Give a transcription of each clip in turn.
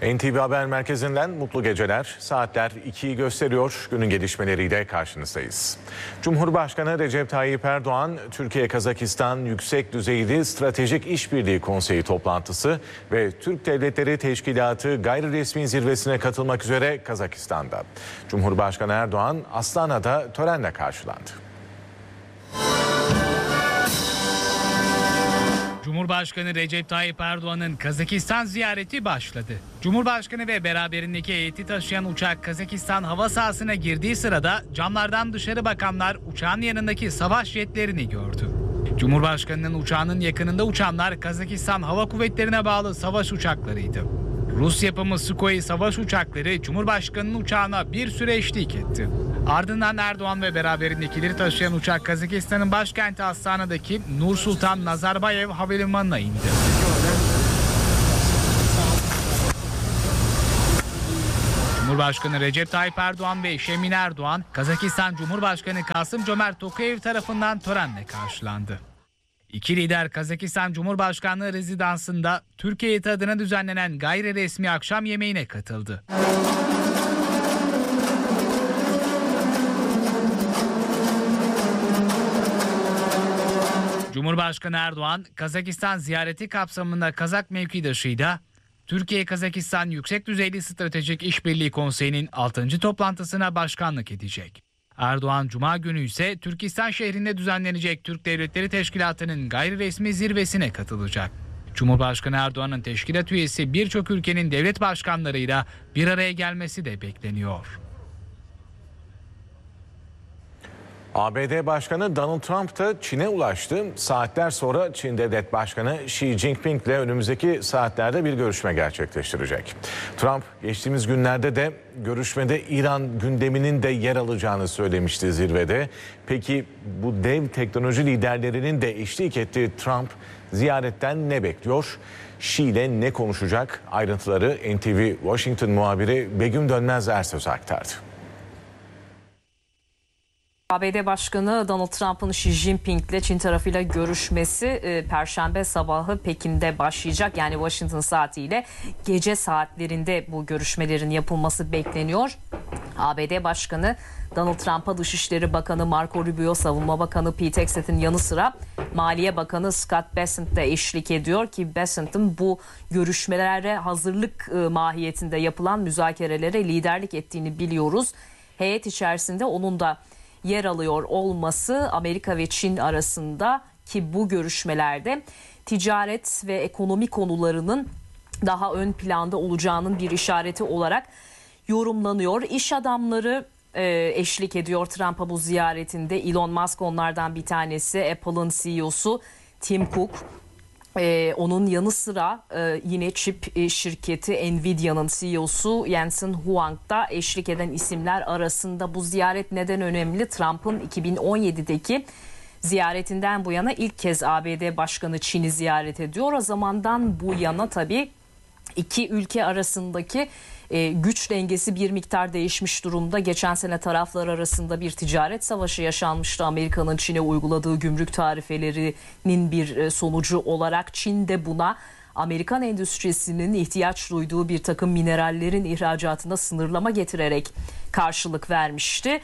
NTV Haber Merkezi'nden mutlu geceler. Saatler 2'yi gösteriyor. Günün gelişmeleriyle karşınızdayız. Cumhurbaşkanı Recep Tayyip Erdoğan, Türkiye-Kazakistan Yüksek Düzeyli Stratejik İşbirliği Konseyi toplantısı ve Türk Devletleri Teşkilatı gayri resmi zirvesine katılmak üzere Kazakistan'da. Cumhurbaşkanı Erdoğan, Astana'da törenle karşılandı. Cumhurbaşkanı Recep Tayyip Erdoğan'ın Kazakistan ziyareti başladı. Cumhurbaşkanı ve beraberindeki heyeti taşıyan uçak Kazakistan hava sahasına girdiği sırada camlardan dışarı bakanlar uçağın yanındaki savaş jetlerini gördü. Cumhurbaşkanının uçağının yakınında uçanlar Kazakistan Hava Kuvvetleri'ne bağlı savaş uçaklarıydı. Rus yapımı Sukhoi savaş uçakları Cumhurbaşkanı'nın uçağına bir süre eşlik etti. Ardından Erdoğan ve beraberindekileri taşıyan uçak Kazakistan'ın başkenti Astana'daki Nur Sultan Nazarbayev Havalimanı'na indi. Cumhurbaşkanı Recep Tayyip Erdoğan ve eşi Emine Erdoğan, Kazakistan Cumhurbaşkanı Kasım-Jomart Tokayev tarafından törenle karşılandı. İki lider Kazakistan Cumhurbaşkanlığı rezidansında Türkiye adına düzenlenen gayri resmi akşam yemeğine katıldı. Cumhurbaşkanı Erdoğan, Kazakistan ziyareti kapsamında Kazak mevkidaşıyla Türkiye-Kazakistan Yüksek Düzeyli Stratejik İşbirliği Konseyi'nin 6. toplantısına başkanlık edecek. Erdoğan Cuma günü ise Türkistan şehrinde düzenlenecek Türk Devletleri Teşkilatı'nın gayri resmi zirvesine katılacak. Cumhurbaşkanı Erdoğan'ın teşkilat üyesi birçok ülkenin devlet başkanlarıyla bir araya gelmesi de bekleniyor. ABD Başkanı Donald Trump da Çin'e ulaştı. Saatler sonra Çin Devlet Başkanı Xi Jinping ile önümüzdeki saatlerde bir görüşme gerçekleştirecek. Trump geçtiğimiz günlerde de görüşmede İran gündeminin de yer alacağını söylemişti zirvede. Peki bu dev teknoloji liderlerinin de eşlik ettiği Trump ziyaretten ne bekliyor? Xi ile ne konuşacak? Ayrıntıları NTV Washington muhabiri Begüm Dönmez Ersöz aktardı. ABD Başkanı Donald Trump'ın Xi Jinping ile Çin tarafıyla görüşmesi Perşembe sabahı Pekin'de başlayacak. Yani Washington saatiyle gece saatlerinde bu görüşmelerin yapılması bekleniyor. ABD Başkanı Donald Trump'a Dışişleri Bakanı Marco Rubio, Savunma Bakanı Pete Hegseth'in yanı sıra Maliye Bakanı Scott Bessent de eşlik ediyor ki Bessent'ın bu görüşmelere hazırlık mahiyetinde yapılan müzakerelere liderlik ettiğini biliyoruz. Heyet içerisinde onun da yer alıyor olması Amerika ve Çin arasında ki bu görüşmelerde ticaret ve ekonomi konularının daha ön planda olacağının bir işareti olarak yorumlanıyor. İş adamları eşlik ediyor Trump'a bu ziyaretinde. Elon Musk onlardan bir tanesi, Apple'ın CEO'su Tim Cook. Onun yanı sıra yine çip şirketi Nvidia'nın CEO'su Jensen Huang da eşlik eden isimler arasında. Bu ziyaret neden önemli? Trump'ın 2017'deki ziyaretinden bu yana ilk kez ABD Başkanı Çin'i ziyaret ediyor. O zamandan bu yana tabii iki ülke arasındaki güç dengesi bir miktar değişmiş durumda. Geçen sene taraflar arasında bir ticaret savaşı yaşanmıştı. Amerika'nın Çin'e uyguladığı gümrük tarifelerinin bir sonucu olarak Çin de buna Amerikan endüstrisinin ihtiyaç duyduğu bir takım minerallerin ihracatına sınırlama getirerek karşılık vermişti.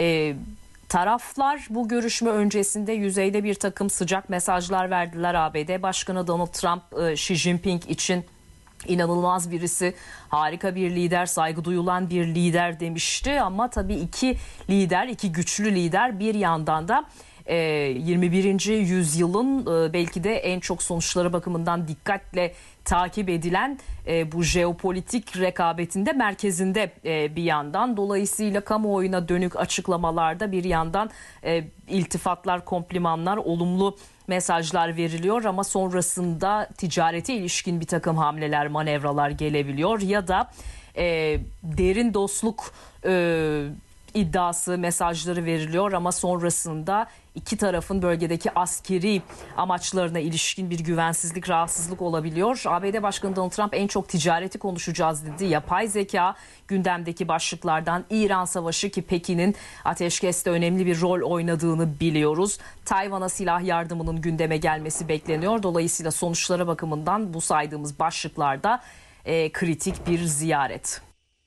Taraflar bu görüşme öncesinde yüzeyde bir takım sıcak mesajlar verdiler. ABD Başkanı Donald Trump, Xi Jinping için İnanılmaz birisi, harika bir lider, saygı duyulan bir lider demişti. Ama tabii iki lider, iki güçlü lider bir yandan da 21. yüzyılın belki de en çok sonuçları bakımından dikkatle takip edilen bu jeopolitik rekabetinde merkezinde bir yandan. Dolayısıyla kamuoyuna dönük açıklamalarda bir yandan iltifatlar, komplimanlar, olumlu mesajlar veriliyor ama sonrasında ticarete ilişkin bir takım hamleler, manevralar gelebiliyor ya da derin dostluk iddiası, mesajları veriliyor ama sonrasında iki tarafın bölgedeki askeri amaçlarına ilişkin bir güvensizlik, rahatsızlık olabiliyor. ABD Başkanı Donald Trump en çok ticareti konuşacağız dedi. Yapay zeka gündemdeki başlıklardan, İran Savaşı ki Pekin'in ateşkeste önemli bir rol oynadığını biliyoruz. Tayvan'a silah yardımının gündeme gelmesi bekleniyor. Dolayısıyla sonuçlara bakımından bu saydığımız başlıklarda kritik bir ziyaret.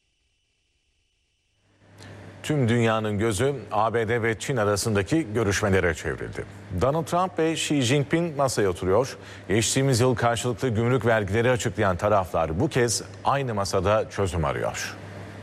Tüm dünyanın gözü ABD ve Çin arasındaki görüşmelere çevrildi. Donald Trump ve Xi Jinping masaya oturuyor. Geçtiğimiz yıl karşılıklı gümrük vergileri açıklayan taraflar bu kez aynı masada çözüm arıyor.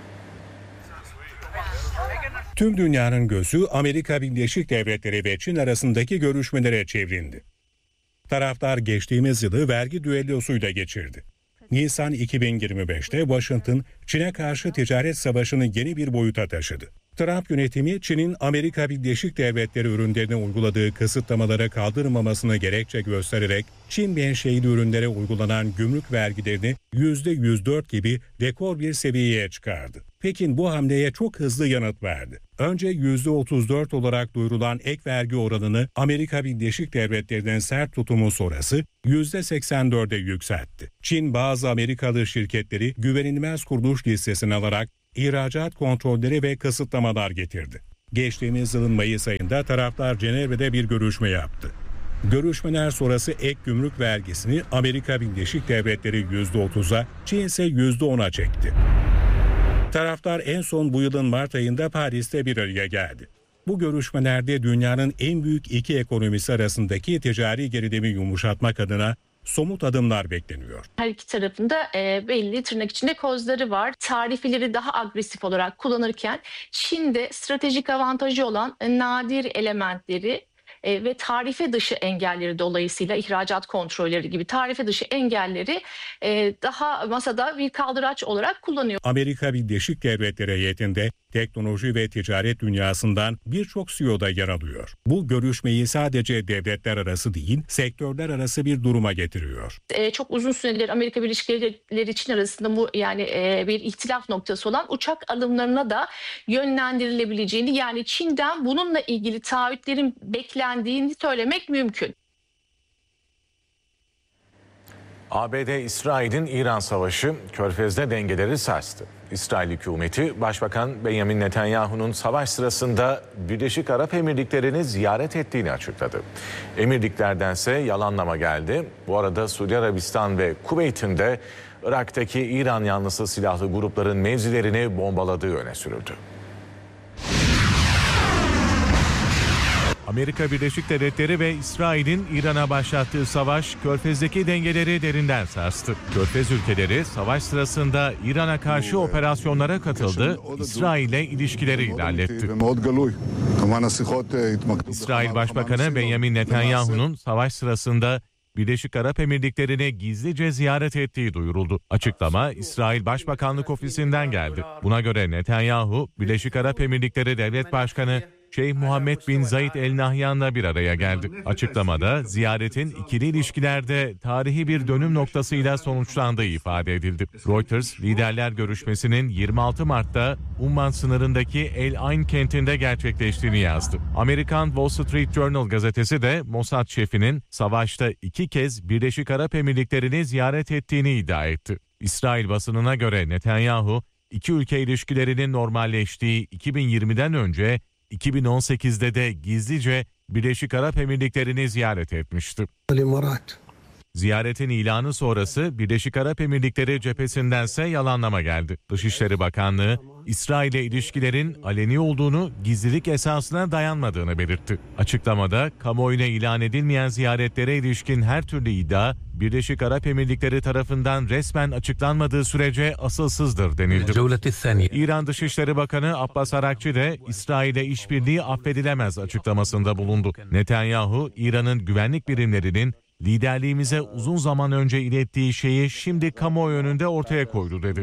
Tüm dünyanın gözü Amerika Birleşik Devletleri ve Çin arasındaki görüşmelere çevrildi. Taraflar geçtiğimiz yılı vergi düellosuyla geçirdi. Nisan 2025'te Washington, Çin'e karşı ticaret savaşını yeni bir boyuta taşıdı. Trump yönetimi Çin'in Amerika Birleşik Devletleri ürünlerine uyguladığı kısıtlamaları kaldırmamasını gerekçe göstererek Çin menşeili ürünlere uygulanan gümrük vergilerini %104 gibi rekor bir seviyeye çıkardı. Pekin bu hamleye çok hızlı yanıt verdi. Önce %34 olarak duyurulan ek vergi oranını Amerika Birleşik Devletleri'nin sert tutumu sonrası %84'e yükseltti. Çin bazı Amerikalı şirketleri güvenilmez kuruluş listesine alarak ihracat kontrolleri ve kısıtlamalar getirdi. Geçtiğimiz yılın Mayıs ayında taraflar Cenevre'de bir görüşme yaptı. Görüşmeler sonrası ek gümrük vergisini Amerika Birleşik Devletleri %30'a, Çin ise %10'a çekti. Taraflar en son bu yılın Mart ayında Paris'te bir araya geldi. Bu görüşmelerde dünyanın en büyük iki ekonomisi arasındaki ticari gerilimi yumuşatmak adına somut adımlar bekleniyor. Her iki tarafında belli tırnak içinde kozları var. Tarifeleri daha agresif olarak kullanırken Çin'de stratejik avantajı olan nadir elementleri ve tarife dışı engelleri dolayısıyla ihracat kontrolleri gibi tarife dışı engelleri daha masada bir kaldıraç olarak kullanıyor. Amerika Birleşik Devletleri heyetinde teknoloji ve ticaret dünyasından birçok CEO da yer alıyor. Bu görüşmeyi sadece devletler arası değil, sektörler arası bir duruma getiriyor. Çok uzun süredir Amerika Birleşik Devletleri Çin arasında bu bir ihtilaf noktası olan uçak alımlarına da yönlendirilebileceğini, yani Çin'den bununla ilgili taahhütlerin beklendiğini söylemek mümkün. ABD-İsrail'in İran savaşı Körfez'de dengeleri sarstı. İsrail hükümeti Başbakan Benjamin Netanyahu'nun savaş sırasında Birleşik Arap Emirlikleri'ni ziyaret ettiğini açıkladı. Emirliklerdense yalanlama geldi. Bu arada Suudi Arabistan ve Kuveyt'in de Irak'taki İran yanlısı silahlı grupların mevzilerini bombaladığı öne sürüldü. Amerika Birleşik Devletleri ve İsrail'in İran'a başlattığı savaş Körfez'deki dengeleri derinden sarstı. Körfez ülkeleri savaş sırasında İran'a karşı operasyonlara katıldı, İsrail'le ilişkileri ilerletti. İsrail Başbakanı Benjamin Netanyahu'nun savaş sırasında Birleşik Arap Emirlikleri'ni gizlice ziyaret ettiği duyuruldu. Açıklama İsrail Başbakanlık Ofisi'nden geldi. Buna göre Netanyahu, Birleşik Arap Emirlikleri Devlet Başkanı Şeyh Muhammed bin Zayed El Nahyan'la bir araya geldi. Açıklamada ziyaretin ikili ilişkilerde tarihi bir dönüm noktasıyla sonuçlandığı ifade edildi. Reuters, liderler görüşmesinin 26 Mart'ta Umman sınırındaki El Ain kentinde gerçekleştiğini yazdı. Amerikan Wall Street Journal gazetesi de Mossad şefinin savaşta 2 kez Birleşik Arap Emirlikleri'ni ziyaret ettiğini iddia etti. İsrail basınına göre Netanyahu, iki ülke ilişkilerinin normalleştiği 2020'den önce 2018'de de gizlice Birleşik Arap Emirlikleri'ni ziyaret etmişti. Ziyaretin ilanı sonrası Birleşik Arap Emirlikleri cephesindense yalanlama geldi. Dışişleri Bakanlığı, İsrail'le ilişkilerin aleni olduğunu, gizlilik esasına dayanmadığını belirtti. Açıklamada kamuoyuna ilan edilmeyen ziyaretlere ilişkin her türlü iddia, Birleşik Arap Emirlikleri tarafından resmen açıklanmadığı sürece asılsızdır denildi. İran Dışişleri Bakanı Abbas Arakçı de İsrail'e işbirliği affedilemez açıklamasında bulundu. Netanyahu, İran'ın güvenlik birimlerinin liderliğimize uzun zaman önce ilettiği şeyi şimdi kamuoyu önünde ortaya koydu dedi.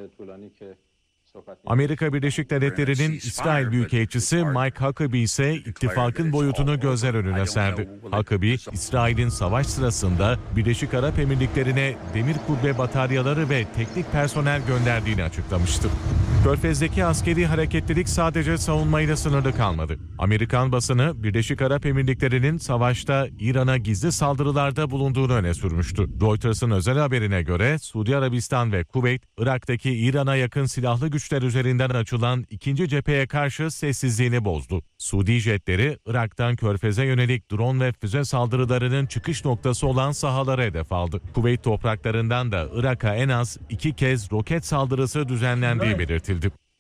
Amerika Birleşik Devletleri'nin İsrail Büyükelçisi Mike Huckabee ise ittifakın boyutunu gözler önüne serdi. Huckabee, İsrail'in savaş sırasında Birleşik Arap Emirlikleri'ne demir kubbe bataryaları ve teknik personel gönderdiğini açıklamıştı. Körfez'deki askeri hareketlilik sadece savunmayla sınırlı kalmadı. Amerikan basını Birleşik Arap Emirlikleri'nin savaşta İran'a gizli saldırılarda bulunduğunu öne sürmüştü. Reuters'ın özel haberine göre Suudi Arabistan ve Kuveyt, Irak'taki İran'a yakın silahlı güçler üzerinden açılan ikinci cepheye karşı sessizliğini bozdu. Suudi jetleri Irak'tan Körfez'e yönelik drone ve füze saldırılarının çıkış noktası olan sahalara hedef aldı. Kuveyt topraklarından da Irak'a en az 2 kez roket saldırısı düzenlendiği belirtildi.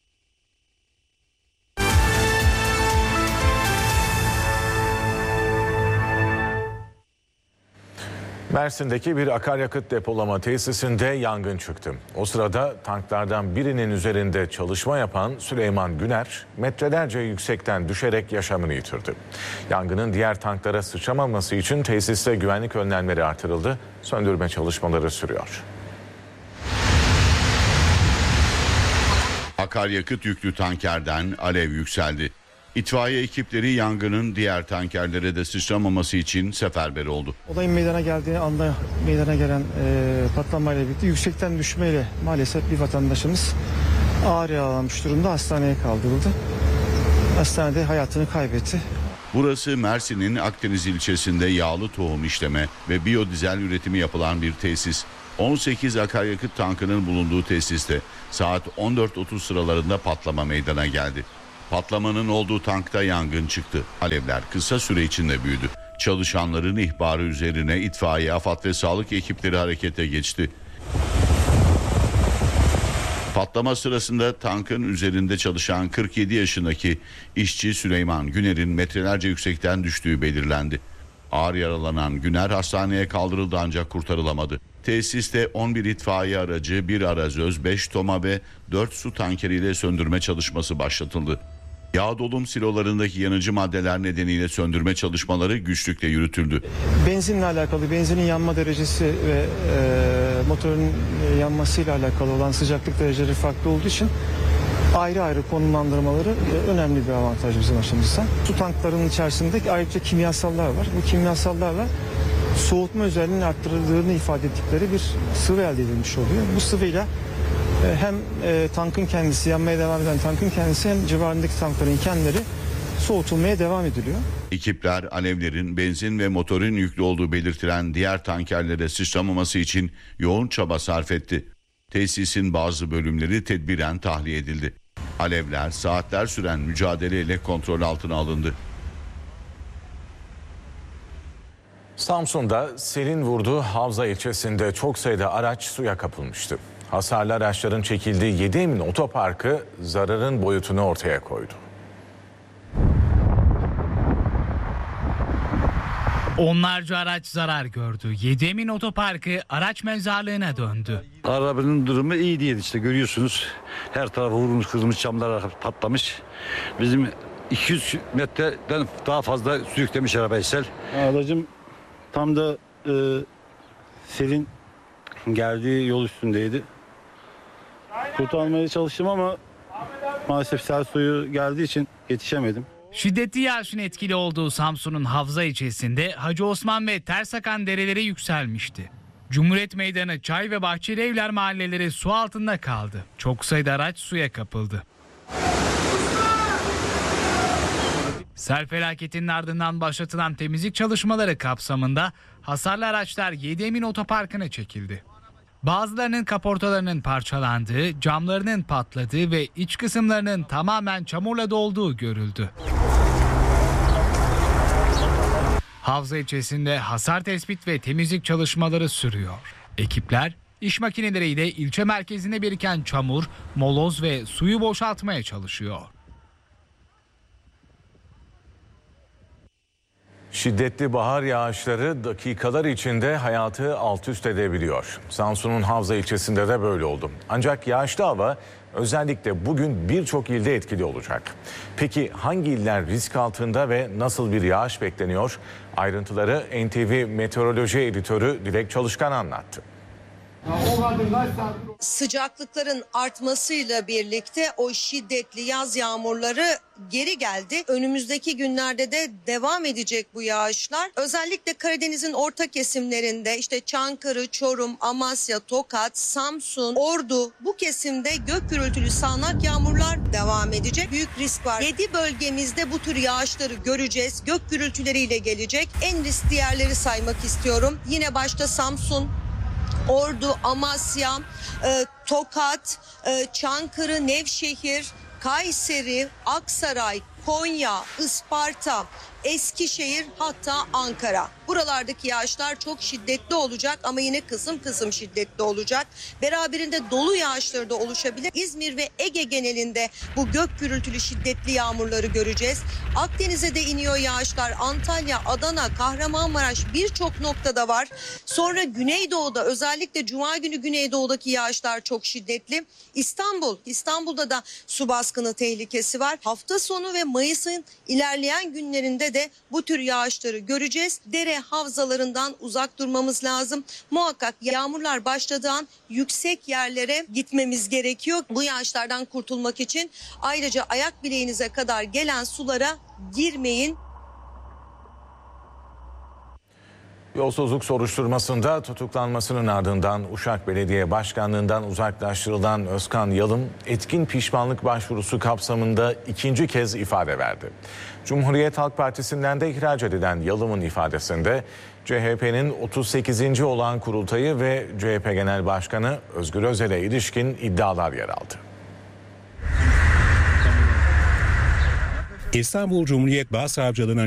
Mersin'deki bir akaryakıt depolama tesisinde yangın çıktı. O sırada tanklardan birinin üzerinde çalışma yapan Süleyman Güner metrelerce yüksekten düşerek yaşamını yitirdi. Yangının diğer tanklara sıçramaması için tesiste güvenlik önlemleri artırıldı. Söndürme çalışmaları sürüyor. Akaryakıt yüklü tankerden alev yükseldi. İtfaiye ekipleri yangının diğer tankerlere de sıçramaması için seferber oldu. Olayın meydana geldiği anda meydana gelen patlamayla birlikte yüksekten düşmeyle maalesef bir vatandaşımız ağır yaralanmış durumda hastaneye kaldırıldı. Hastanede hayatını kaybetti. Burası Mersin'in Akdeniz ilçesinde yağlı tohum işleme ve biyodizel üretimi yapılan bir tesis. 18 akaryakıt tankının bulunduğu tesiste saat 14.30 sıralarında patlama meydana geldi. Patlamanın olduğu tankta yangın çıktı. Alevler kısa süre içinde büyüdü. Çalışanların ihbarı üzerine itfaiye, AFAD ve sağlık ekipleri harekete geçti. Patlama sırasında tankın üzerinde çalışan 47 yaşındaki işçi Süleyman Güner'in metrelerce yüksekten düştüğü belirlendi. Ağır yaralanan Güner hastaneye kaldırıldı ancak kurtarılamadı. Tesiste 11 itfaiye aracı, 1 arazöz, 5 toma ve 4 su tankeriyle söndürme çalışması başlatıldı. Yağ dolum silolarındaki yanıcı maddeler nedeniyle söndürme çalışmaları güçlükle yürütüldü. Benzinle alakalı, benzinin yanma derecesi ve motorun yanmasıyla alakalı olan sıcaklık dereceleri farklı olduğu için ayrı ayrı konumlandırmaları önemli bir avantaj bizim açımızdan. Su tanklarının içerisinde ayrıca kimyasallar var. Bu kimyasallarla soğutma özelliğini arttırıldığını ifade ettikleri bir sıvı elde edilmiş oluyor. Bu sıvıyla hem tankın kendisi, yanmaya devam eden tankın kendisi hem civarındaki tankların kendileri soğutulmaya devam ediliyor. Ekipler alevlerin benzin ve motorun yüklü olduğu belirtilen diğer tankerlere sıçramaması için yoğun çaba sarf etti. Tesisin bazı bölümleri tedbiren tahliye edildi. Alevler saatler süren mücadeleyle kontrol altına alındı. Samsun'da selin vurduğu Havza ilçesinde çok sayıda araç suya kapılmıştı. Hasarlı araçların çekildiği 7 Emin Otoparkı zararın boyutunu ortaya koydu. Onlarca araç zarar gördü. 7 Emin Otoparkı araç mezarlığına döndü. Arabanın durumu iyi değil işte görüyorsunuz. Her tarafı vurulmuş, kırılmış, camlar patlamış. Bizim 200 metreden daha fazla sürüklemiş arabayı sel. Aracım tam da selin geldiği yol üstündeydi. Kurtarmaya çalıştım ama maalesef sel suyu geldiği için yetişemedim. Şiddetli yağışın etkili olduğu Samsun'un Havza ilçesinde Hacı Osman ve Tersakan dereleri yükselmişti. Cumhuriyet Meydanı, Çay ve Bahçeli Evler mahalleleri su altında kaldı. Çok sayıda araç suya kapıldı. Sel felaketinin ardından başlatılan temizlik çalışmaları kapsamında hasarlı araçlar 7 Emin Otoparkı'na çekildi. Bazılarının kaportalarının parçalandığı, camlarının patladığı ve iç kısımlarının tamamen çamurla dolduğu görüldü. Havza ilçesinde hasar tespit ve temizlik çalışmaları sürüyor. Ekipler iş makineleriyle ilçe merkezinde biriken çamur, moloz ve suyu boşaltmaya çalışıyor. Şiddetli bahar yağışları dakikalar içinde hayatı alt üst edebiliyor. Samsun'un Havza ilçesinde de böyle oldu. Ancak yağışlı hava özellikle bugün birçok ilde etkili olacak. Peki hangi iller risk altında ve nasıl bir yağış bekleniyor? Ayrıntıları NTV Meteoroloji Editörü Dilek Çalışkan anlattı. Sıcaklıkların artmasıyla birlikte o şiddetli yaz yağmurları geri geldi. Önümüzdeki günlerde de devam edecek bu yağışlar. Özellikle Karadeniz'in orta kesimlerinde işte Çankırı, Çorum, Amasya, Tokat, Samsun, Ordu bu kesimde gök gürültülü sağanak yağmurlar devam edecek. Büyük risk var. 7 bölgemizde bu tür yağışları göreceğiz. Gök gürültüleriyle gelecek. En riskli yerleri saymak istiyorum. Yine başta Samsun, Ordu, Amasya, Tokat, Çankırı, Nevşehir, Kayseri, Aksaray, Konya, Isparta, Eskişehir, hatta Ankara. Buralardaki yağışlar çok şiddetli olacak ama yine kısım kısım şiddetli olacak. Beraberinde dolu yağışları da oluşabilir. İzmir ve Ege genelinde bu gök gürültülü şiddetli yağmurları göreceğiz. Akdeniz'e de iniyor yağışlar. Antalya, Adana, Kahramanmaraş birçok noktada var. Sonra Güneydoğu'da, özellikle Cuma günü Güneydoğu'daki yağışlar çok şiddetli. İstanbul'da da su baskını tehlikesi var. Hafta sonu ve Mayıs'ın ilerleyen günlerinde de bu tür yağışları göreceğiz. Dere havzalarından uzak durmamız lazım. Muhakkak yağmurlar başladığı an yüksek yerlere gitmemiz gerekiyor. Bu yağışlardan kurtulmak için ayrıca ayak bileğinize kadar gelen sulara girmeyin. Yolsuzluk soruşturmasında tutuklanmasının ardından Uşak Belediye Başkanlığı'ndan uzaklaştırılan Özkan Yalım, etkin pişmanlık başvurusu kapsamında ikinci kez ifade verdi. Cumhuriyet Halk Partisi'nden de ihraç edilen Yalım'ın ifadesinde CHP'nin 38. olağan kurultayı ve CHP Genel Başkanı Özgür Özel'e ilişkin iddialar yer aldı. İstanbul Cumhuriyet Başsavcılığı'nın